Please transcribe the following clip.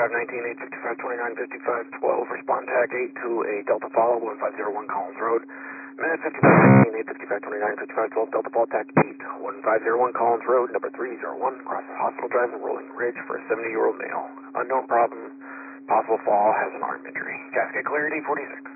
19, 855, 29, 55, 12. Respond TAC 8 to a Delta Follow, 1501 Collins Road. Minute 55, 19, 855, 29, 55, 12. Delta Fall TAC 8, 1501 Collins Road, number 301. Crosses Hospital Drive and Rolling Ridge for a 70-year-old male. Unknown problem. Possible fall, has an arm injury. Cascade cleared, 846.